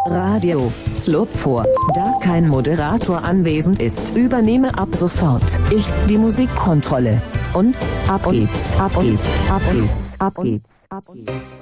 Radio Slope vor. Da kein Moderator anwesend ist, übernehme ab sofort ich die Musikkontrolle. Und ab geht's, ab geht's, ab geht's, ab geht's, ab geht's.